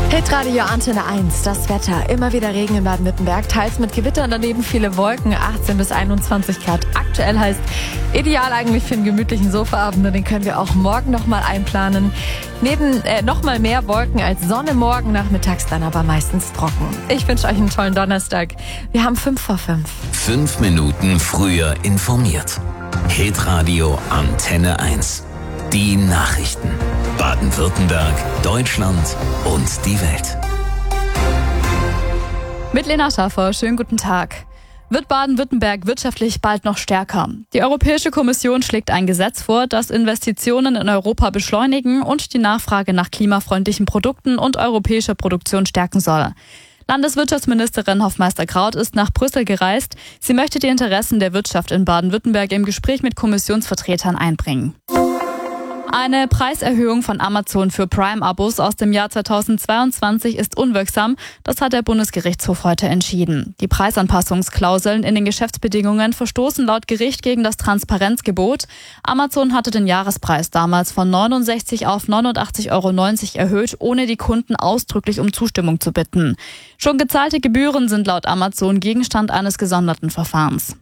Hitradio Antenne 1, das Wetter. Immer wieder Regen in Baden-Württemberg, teils mit Gewittern, daneben viele Wolken, 18 bis 21 Grad. Aktuell heißt ideal eigentlich für einen gemütlichen Sofaabend, und den können wir auch morgen nochmal einplanen. Neben nochmal mehr Wolken als Sonne morgen nachmittags, dann aber meistens trocken. Ich wünsche euch einen tollen Donnerstag. Wir haben 5 vor 5. 5 Minuten früher informiert. Hitradio Antenne 1. Die Nachrichten. Baden-Württemberg, Deutschland und die Welt. Mit Lena Schaffer, schönen guten Tag. Wird Baden-Württemberg wirtschaftlich bald noch stärker? Die Europäische Kommission schlägt ein Gesetz vor, das Investitionen in Europa beschleunigen und die Nachfrage nach klimafreundlichen Produkten und europäischer Produktion stärken soll. Landeswirtschaftsministerin Hofmeister-Kraut ist nach Brüssel gereist. Sie möchte die Interessen der Wirtschaft in Baden-Württemberg im Gespräch mit Kommissionsvertretern einbringen. Eine Preiserhöhung von Amazon für Prime-Abos aus dem Jahr 2022 ist unwirksam. Das hat der Bundesgerichtshof heute entschieden. Die Preisanpassungsklauseln in den Geschäftsbedingungen verstoßen laut Gericht gegen das Transparenzgebot. Amazon hatte den Jahrespreis damals von 69 auf 89,90 € erhöht, ohne die Kunden ausdrücklich um Zustimmung zu bitten. Schon gezahlte Gebühren sind laut Amazon Gegenstand eines gesonderten Verfahrens.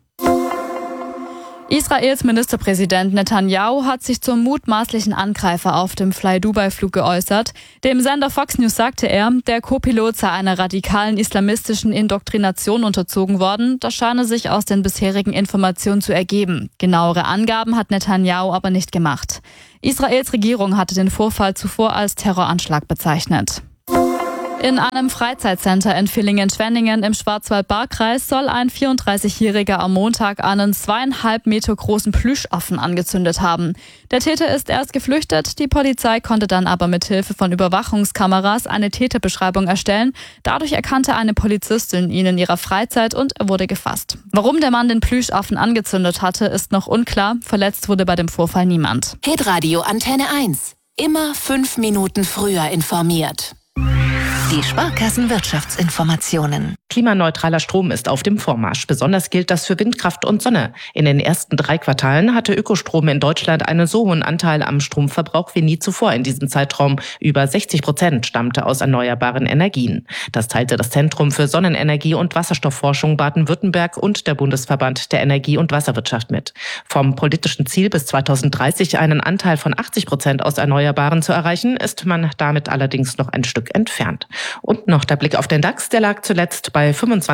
Israels Ministerpräsident Netanyahu hat sich zum mutmaßlichen Angreifer auf dem Fly-Dubai-Flug geäußert. Dem Sender Fox News sagte er, der Co-Pilot sei einer radikalen islamistischen Indoktrination unterzogen worden. Das scheine sich aus den bisherigen Informationen zu ergeben. Genauere Angaben hat Netanyahu aber nicht gemacht. Israels Regierung hatte den Vorfall zuvor als Terroranschlag bezeichnet. In einem Freizeitcenter in Villingen-Schwenningen im Schwarzwald-Baar-Kreis soll ein 34-Jähriger am Montag einen 2,5 Meter großen Plüschaffen angezündet haben. Der Täter ist erst geflüchtet, die Polizei konnte dann aber mit Hilfe von Überwachungskameras eine Täterbeschreibung erstellen. Dadurch erkannte eine Polizistin ihn in ihrer Freizeit und er wurde gefasst. Warum der Mann den Plüschaffen angezündet hatte, ist noch unklar. Verletzt wurde bei dem Vorfall niemand. Hitradio Antenne 1. Immer 5 Minuten früher informiert. Die Sparkassen-Wirtschaftsinformationen. Klimaneutraler Strom ist auf dem Vormarsch. Besonders gilt das für Windkraft und Sonne. In den ersten 3 Quartalen hatte Ökostrom in Deutschland einen so hohen Anteil am Stromverbrauch wie nie zuvor in diesem Zeitraum. Über 60% stammte aus erneuerbaren Energien. Das teilte das Zentrum für Sonnenenergie und Wasserstoffforschung Baden-Württemberg und der Bundesverband der Energie- und Wasserwirtschaft mit. Vom politischen Ziel bis 2030 einen Anteil von 80% aus Erneuerbaren zu erreichen, ist man damit allerdings noch ein Stück entfernt. Und noch der Blick auf den DAX, der lag zuletzt bei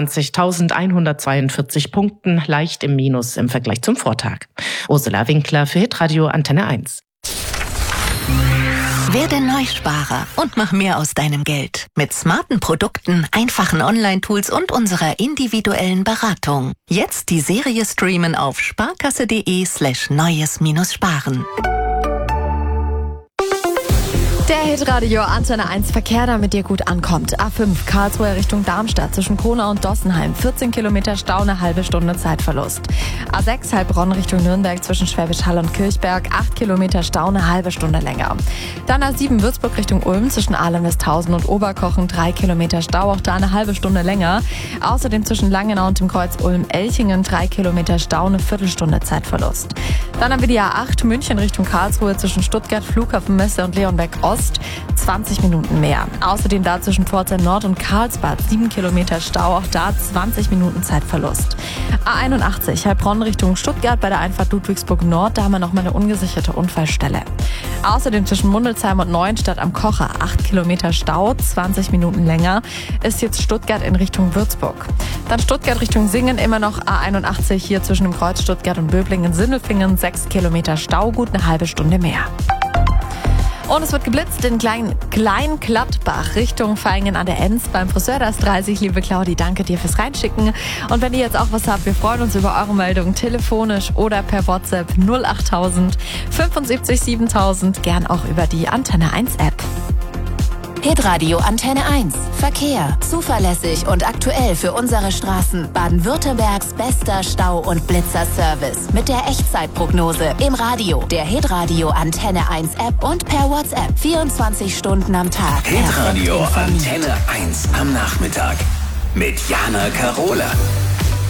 25.142 Punkten, leicht im Minus im Vergleich zum Vortag. Ursula Winkler für Hitradio Antenne 1. Werde Neusparer und mach mehr aus deinem Geld. Mit smarten Produkten, einfachen Online-Tools und unserer individuellen Beratung. Jetzt die Serie streamen auf sparkasse.de/neues-sparen. Der Hitradio Antenne 1 Verkehr, damit ihr gut ankommt. A5 Karlsruhe Richtung Darmstadt zwischen Kronau und Dossenheim. 14 Kilometer Stau, eine halbe Stunde Zeitverlust. A6 Heilbronn Richtung Nürnberg zwischen Schwäbisch Hall und Kirchberg. 8 Kilometer Stau, eine halbe Stunde länger. Dann A7 Würzburg Richtung Ulm zwischen Ahlem-Westhausen und Oberkochen. 3 Kilometer Stau, auch da eine halbe Stunde länger. Außerdem zwischen Langenau und dem Kreuz Ulm-Elchingen 3 Kilometer Stau, eine Viertelstunde Zeitverlust. Dann haben wir die A8 München Richtung Karlsruhe zwischen Stuttgart, Flughafenmesse und Leonberg Ost. 20 Minuten mehr. Außerdem da zwischen Pforzheim Nord und Karlsbad 7 Kilometer Stau, auch da 20 Minuten Zeitverlust. A81 Heilbronn Richtung Stuttgart bei der Einfahrt Ludwigsburg Nord, da haben wir nochmal eine ungesicherte Unfallstelle. Außerdem zwischen Mundelsheim und Neuenstadt am Kocher 8 Kilometer Stau, 20 Minuten länger, ist jetzt Stuttgart in Richtung Würzburg. Dann Stuttgart Richtung Singen, immer noch A81 hier zwischen dem Kreuz Stuttgart und Böblingen-Sindelfingen, 6 Kilometer Stau, gut eine halbe Stunde mehr. Und es wird geblitzt in Klein-Gladbach Richtung Vaihingen an der Enz beim Friseur. Das 30. Liebe Claudi, danke dir fürs Reinschicken. Und wenn ihr jetzt auch was habt, wir freuen uns über eure Meldung telefonisch oder per WhatsApp 08000 75 7000, gern auch über die Antenne 1 App. Hitradio Antenne 1. Verkehr. Zuverlässig und aktuell für unsere Straßen. Baden-Württembergs bester Stau- und Blitzer-Service. Mit der Echtzeitprognose. Im Radio, der Hitradio Antenne 1 App und per WhatsApp. 24 Stunden am Tag. Hitradio Antenne 1 am Nachmittag. Mit Jana Karola.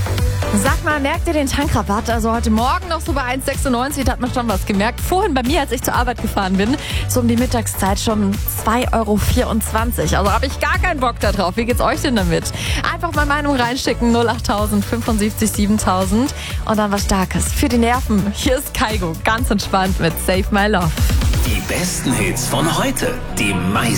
Sag mal, merkt ihr den Tankrabatt? Also heute Morgen noch so bei 1,96, da hat man schon was gemerkt. Vorhin bei mir, als ich zur Arbeit gefahren bin, so um die Mittagszeit schon 2,24 €. Also habe ich gar keinen Bock da drauf. Wie geht's euch denn damit? Einfach mal Meinung reinschicken, 08000 75 7000 und dann was Starkes für die Nerven. Hier ist Kygo, ganz entspannt mit Save My Love. Die besten Hits von heute, die meisten